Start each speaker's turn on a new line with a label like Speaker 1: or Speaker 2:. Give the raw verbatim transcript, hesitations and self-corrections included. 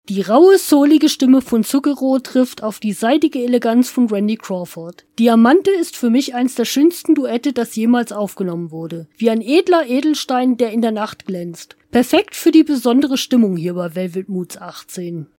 Speaker 1: Die raue, soulige Stimme von Zucchero trifft auf die seidige Eleganz von Randy Crawford. Diamante ist für mich eins der schönsten Duette, das jemals aufgenommen wurde. Wie ein edler Edelstein, der in der Nacht glänzt. Perfekt für die besondere Stimmung hier bei Velvet Moods achtzehn.